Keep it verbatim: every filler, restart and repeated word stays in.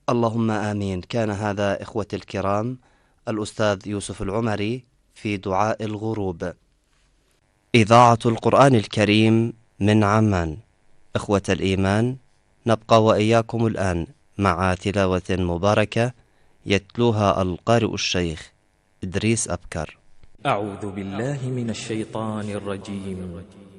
اللهم آمين. كان هذا إخوتي الكرام الأستاذ يوسف العمري في دعاء الغروب. إذاعة القرآن الكريم من عمان. إخوة الإيمان، نبقى وإياكم الآن مع تلاوة مباركة يتلوها القارئ الشيخ إدريس أبكر. أعوذ بالله من الشيطان الرجيم.